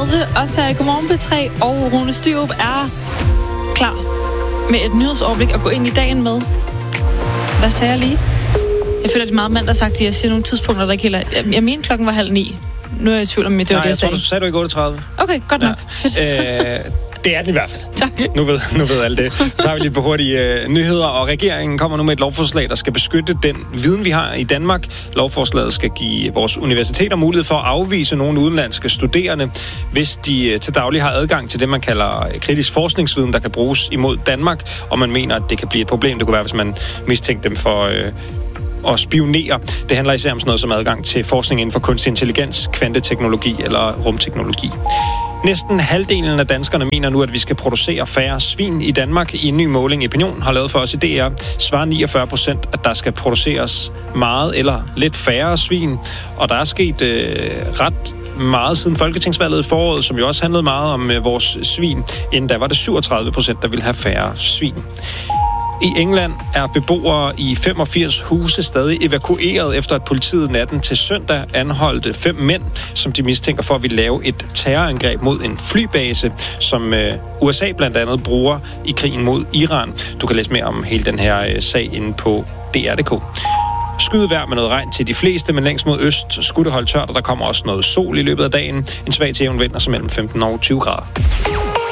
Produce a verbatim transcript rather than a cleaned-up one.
tredive. Også her i Godmorgen P tre, og Rune Styrup er klar med et nyhedsoverblik at gå ind i dagen med. Hvad tager jeg lige? Jeg føler, det er meget mandagsagtigt. Jeg siger nogle tidspunkter, der ikke helt er... Jeg, jeg mener, klokken var halv ni. Nu er jeg i tvivl om, det var Nej, det, jeg, jeg sagde. tror, du sagde du ikke otte tredive. Okay, godt nok. Ja. Øh, det er den i hvert fald. Tak. Nu ved, nu ved alle det. Så har vi lige på hurtige øh, nyheder, og regeringen kommer nu med et lovforslag, der skal beskytte den viden, vi har i Danmark. Lovforslaget skal give vores universiteter mulighed for at afvise nogle udenlandske studerende, hvis de øh, til daglig har adgang til det, man kalder kritisk forskningsviden, der kan bruges imod Danmark, og man mener, at det kan blive et problem. Det kunne være, hvis man mistænkte dem for... Øh, og spionere. Det handler især om sådan noget som adgang til forskning inden for kunstig intelligens, kvanteteknologi eller rumteknologi. Næsten halvdelen af danskerne mener nu, at vi skal producere færre svin i Danmark. I en ny måling, Opinion har lavet for os i D R, svarer niogfyrre procent, at der skal produceres meget eller lidt færre svin. Og der er sket øh, ret meget siden folketingsvalget i foråret, som jo også handlede meget om øh, vores svin. Inden da var det syvogtredive procent, der ville have færre svin. I England er beboere i femogfirs huse stadig evakueret, efter at politiet natten til søndag anholdte fem mænd, som de mistænker for at ville lave et terrorangreb mod en flybase, som øh, U S A blandt andet bruger i krigen mod Iran. Du kan læse mere om hele den her øh, sag inde på D R punktum d k. Skydevejr med noget regn til de fleste, men længst mod øst skulle det holde tørt, og der kommer også noget sol i løbet af dagen. En svag til jævn vind, og så mellem femten og tyve grader.